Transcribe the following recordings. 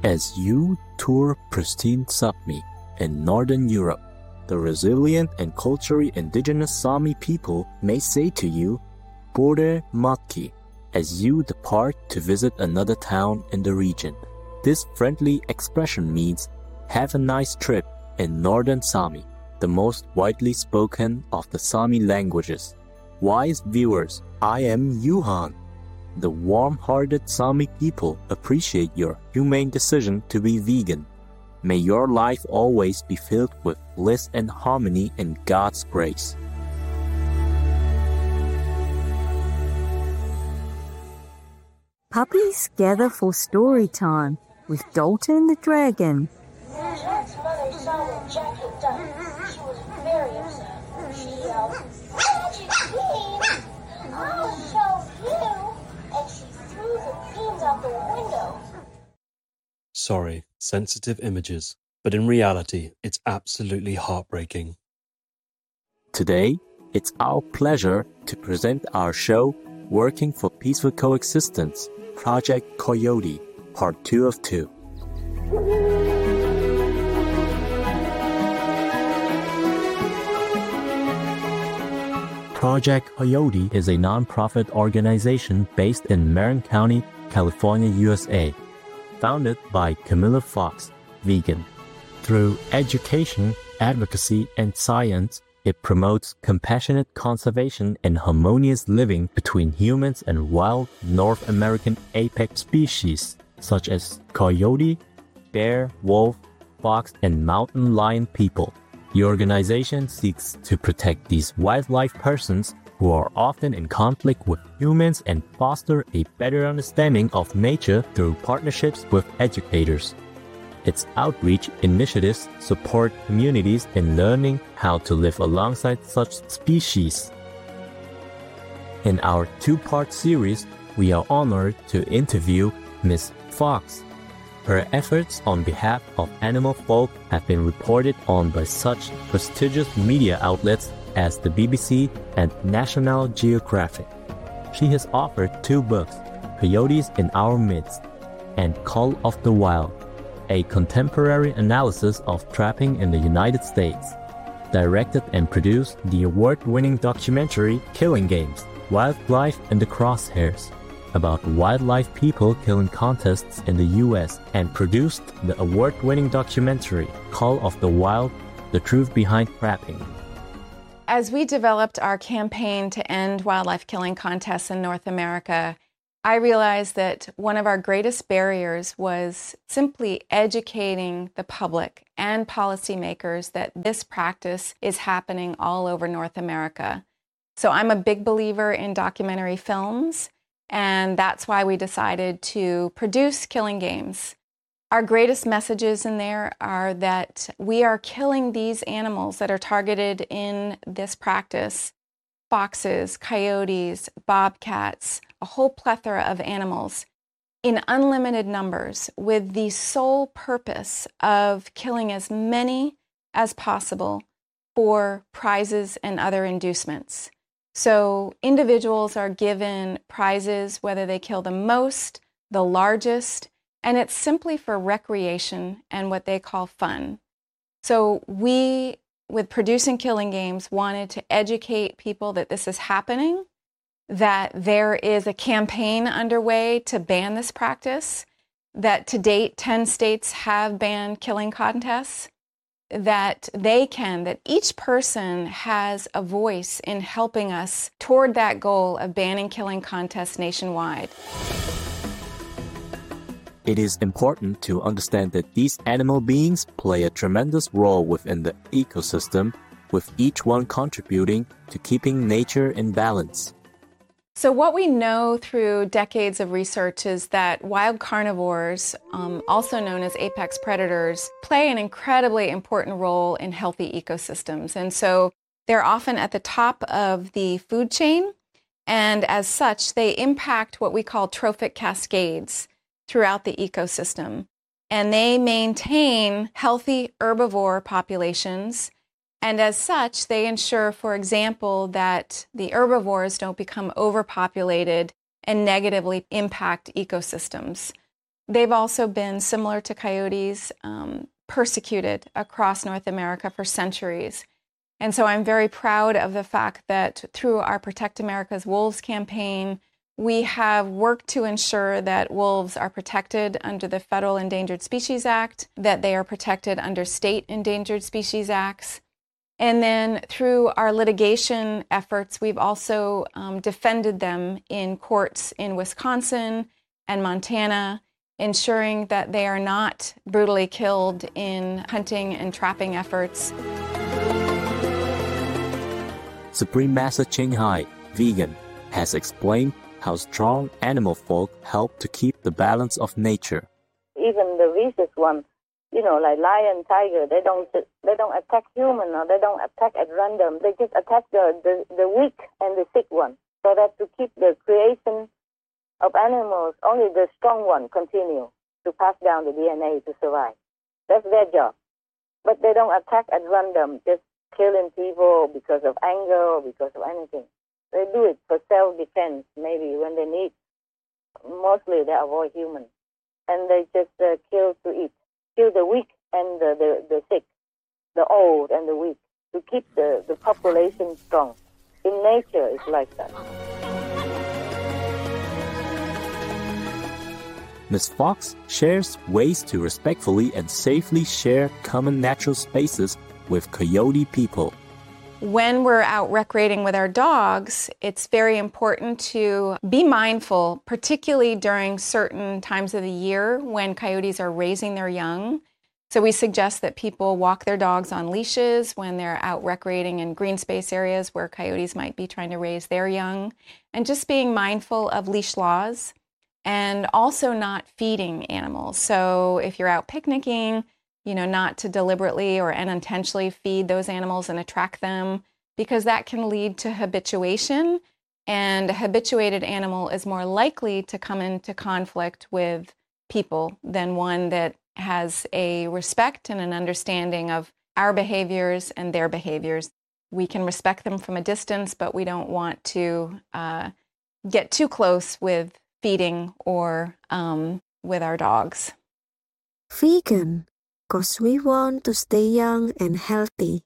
As you tour pristine Sapmi in Northern Europe, the resilient and culturally indigenous Sami people may say to you, Bore Matki, as you depart to visit another town in the region. This friendly expression means, have a nice trip in Northern Sami, the most widely spoken of the Sami languages. Wise viewers, I am Yuhan. The warm-hearted Sami people appreciate your humane decision to be vegan. May your life always be filled with bliss and harmony in God's grace. Puppies gather for story time with Dalton the Dragon. Jack's mother saw what Jack had done. She was very upset. She yelled, Magic bean! I'll show you! And she threw the beans out the window. Sorry, sensitive images, but in reality, it's absolutely heartbreaking. Today, it's our pleasure to present our show, Working for Peaceful Coexistence, Project Coyote, Part 2 of 2. Project Coyote is a nonprofit organization based in Marin County, California, USA, founded by Camilla Fox, vegan. Through education, advocacy, and science, it promotes compassionate conservation and harmonious living between humans and wild North American apex species such as coyote, bear, wolf, fox, and mountain lion people. The organization seeks to protect these wildlife persons who are often in conflict with humans and foster a better understanding of nature through partnerships with educators. Its outreach initiatives support communities in learning how to live alongside such species. In our two-part series, we are honored to interview Ms. Fox. Her efforts on behalf of animal folk have been reported on by such prestigious media outlets as the BBC and National Geographic. She has authored 2 books, Coyotes in Our Midst and Call of the Wild, a contemporary analysis of trapping in the United States, directed and produced the award-winning documentary Killing Games, Wildlife in the Crosshairs, about wildlife people killing contests in the U.S., and produced the award-winning documentary Call of the Wild, The Truth Behind Trapping. As we developed our campaign to end wildlife killing contests in North America, I realized that one of our greatest barriers was simply educating the public and policymakers that this practice is happening all over North America. So I'm a big believer in documentary films, and that's why we decided to produce Killing Games. Our greatest messages in there are that we are killing these animals that are targeted in this practice: foxes, coyotes, bobcats, a whole plethora of animals in unlimited numbers, with the sole purpose of killing as many as possible for prizes and other inducements. So individuals are given prizes whether they kill the most, the largest, and it's simply for recreation and what they call fun. So we, with producing Killing Games, wanted to educate people that this is happening, that there is a campaign underway to ban this practice, that to date 10 states have banned killing contests, that each person has a voice in helping us toward that goal of banning killing contests nationwide. It is important to understand that these animal beings play a tremendous role within the ecosystem, with each one contributing to keeping nature in balance. So what we know through decades of research is that wild carnivores, also known as apex predators, play an incredibly important role in healthy ecosystems. And so they're often at the top of the food chain, and as such, they impact what we call trophic cascades throughout the ecosystem. And they maintain healthy herbivore populations. And as such, they ensure, for example, that the herbivores don't become overpopulated and negatively impact ecosystems. They've also been, similar to coyotes, persecuted across North America for centuries. And so I'm very proud of the fact that through our Protect America's Wolves campaign, we have worked to ensure that wolves are protected under the Federal Endangered Species Act, that they are protected under state Endangered Species Acts. And then through our litigation efforts, we've also defended them in courts in Wisconsin and Montana, ensuring that they are not brutally killed in hunting and trapping efforts. Supreme Master Ching Hai, vegan, has explained how strong animal folk help to keep the balance of nature. Even the vicious one, like lion, tiger, they don't attack human, or they don't attack at random. They just attack the weak and the sick one, so that to keep the creation of animals, only the strong one continue to pass down the DNA to survive. That's their job. But they don't attack at random, just killing people because of anger or because of anything. They do it for self-defense, maybe when they need. Mostly they avoid humans. And they just kill to eat. Kill the weak and the sick, the old and the weak, to keep the population strong. In nature, it's like that. Ms. Fox shares ways to respectfully and safely share common natural spaces with coyote people. When we're out recreating with our dogs, it's very important to be mindful, particularly during certain times of the year when coyotes are raising their young. So we suggest that people walk their dogs on leashes when they're out recreating in green space areas where coyotes might be trying to raise their young, and just being mindful of leash laws and also not feeding animals. So if you're out picnicking, not to deliberately or unintentionally feed those animals and attract them, because that can lead to habituation, and a habituated animal is more likely to come into conflict with people than one that has a respect and an understanding of our behaviors and their behaviors. We can respect them from a distance, but we don't want to get too close with feeding or with our dogs. Vegan, because we want to stay young and healthy.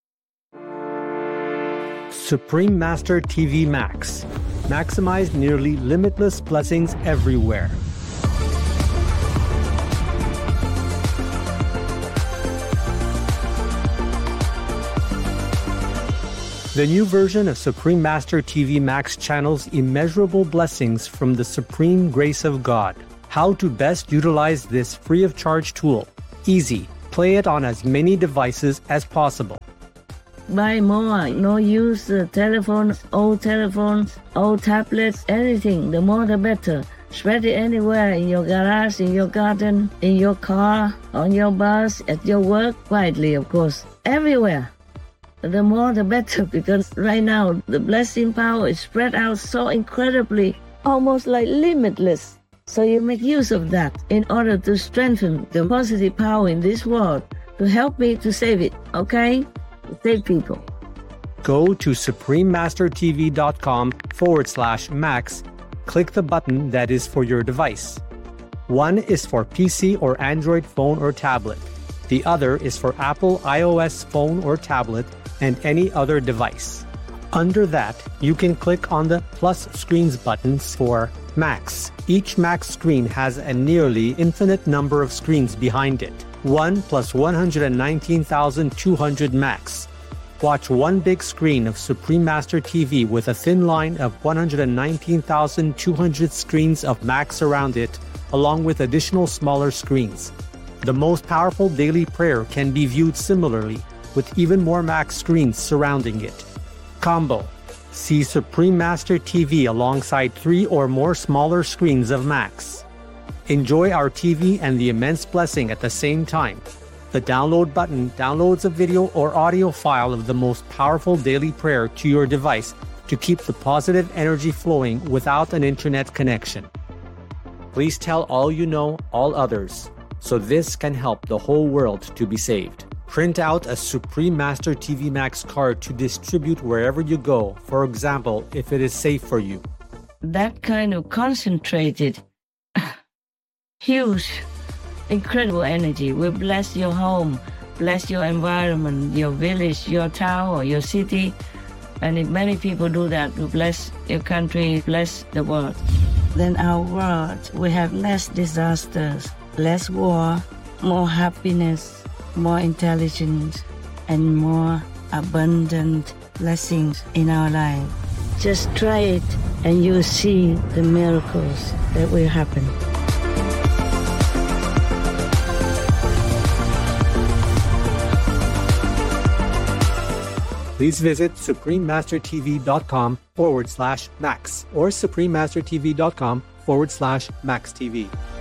Supreme Master TV Max. Maximize nearly limitless blessings everywhere. The new version of Supreme Master TV Max channels immeasurable blessings from the supreme grace of God. How to best utilize this free of charge tool. Easy. Play it on as many devices as possible. Buy more. No use telephones, old tablets, anything. The more the better. Spread it anywhere, in your garage, in your garden, in your car, on your bus, at your work, quietly, of course. Everywhere. The more the better, because right now the blessing power is spread out so incredibly, almost like limitless. So you make use of that in order to strengthen the positive power in this world, to help me to save it, okay? To save people. Go to suprememastertv.com/max. Click the button that is for your device. One is for PC or Android phone or tablet. The other is for Apple iOS phone or tablet and any other device. Under that, you can click on the plus screens buttons for Max. Each Max screen has a nearly infinite number of screens behind it. 1 plus 119,200 Max. Watch one big screen of Supreme Master TV with a thin line of 119,200 screens of Max around it, along with additional smaller screens. The most powerful daily prayer can be viewed similarly, with even more Max screens surrounding it. Combo. See Supreme Master TV alongside 3 or more smaller screens of Max. Enjoy our TV and the immense blessing at the same time. The download button downloads a video or audio file of the most powerful daily prayer to your device to keep the positive energy flowing without an internet connection. Please tell all you know, all others, so this can help the whole world to be saved. Print out a Supreme Master TV Max card to distribute wherever you go, for example, if it is safe for you. That kind of concentrated huge, incredible energy. Will bless your home, bless your environment, your village, your town, or your city. And if many people do that, will bless your country, bless the world. Then our world will have less disasters, less war, more happiness, more intelligence, and more abundant blessings in our life. Just try it and you'll see the miracles that will happen. Please visit suprememastertv.com/Max or suprememastertv.com/MaxTV.